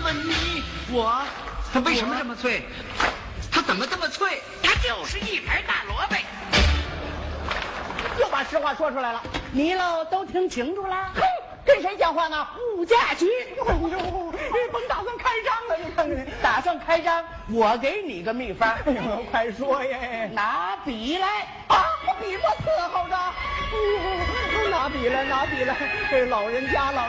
问你， 它为什么这么脆？它怎么这么脆？ 它就是一盘大萝卜。 又把实话说出来了，你喽都听清楚了。嘿，跟谁讲话呢？物价局。哎呦，甭打算开张了，你看看，打算开张，我给你个秘方。哎呦，快说耶！拿笔来啊！我笔不伺候着。拿笔来，老人家。